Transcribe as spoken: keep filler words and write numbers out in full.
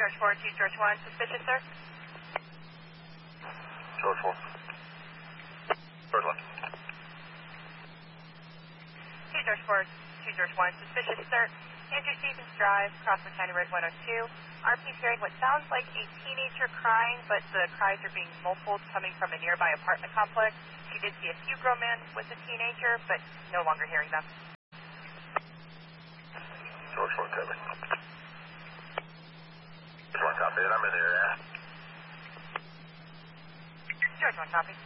George four, two George one, suspicious, sir? George four. George one. two George four, two George one, suspicious, sir. Andrew Stevens Drive, Crossman County Road one oh two. R P's hearing what sounds like a teenager crying, but the cries are being muffled coming from a nearby apartment complex. She did see a few grown men with a teenager, but no longer hearing them. George four, copy. George one, copy. I'm in the area. George one, copy.